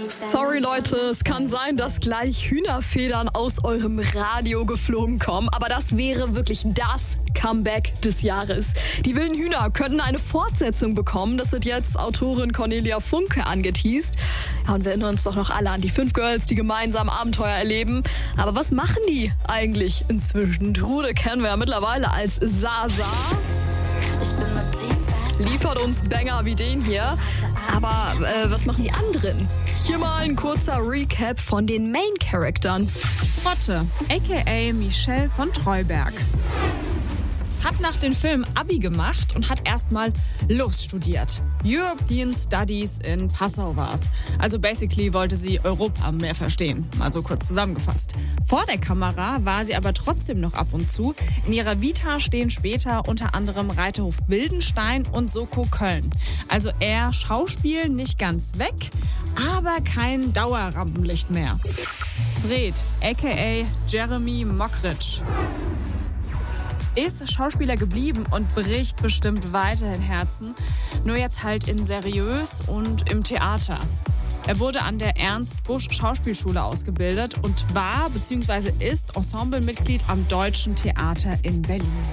Sorry Leute, es kann sein, dass gleich Hühnerfedern aus eurem Radio geflogen kommen, aber das wäre wirklich das Comeback des Jahres. Die wilden Hühner könnten eine Fortsetzung bekommen, das hat jetzt Autorin Cornelia Funke angeteast. Ja, und wir erinnern uns doch noch alle an die 5 Girls, die gemeinsam Abenteuer erleben. Aber was machen die eigentlich inzwischen? Trude kennen wir ja mittlerweile als Sasa. Liefert uns Banger wie den hier. Aber was machen die anderen? Hier mal ein kurzer Recap von den Main-Charaktern. Frotte, a.k.a. Michelle von Treuberg. Hat nach den Filmen Abi gemacht und hat erstmal Lust studiert. European Studies in Passau war's. Also basically wollte sie Europa mehr verstehen, mal so kurz zusammengefasst. Vor der Kamera war sie aber trotzdem noch ab und zu. In ihrer Vita stehen später unter anderem Reiterhof Wildenstein und Soko Köln. Also eher Schauspiel nicht ganz weg, aber kein Dauerrampenlicht mehr. Fred, a.k.a. Jeremy Mockridge, ist Schauspieler geblieben und bricht bestimmt weiterhin Herzen, nur jetzt halt in seriös und im Theater. Er wurde an der Ernst Busch Schauspielschule ausgebildet und war bzw. ist Ensemblemitglied am Deutschen Theater in Berlin.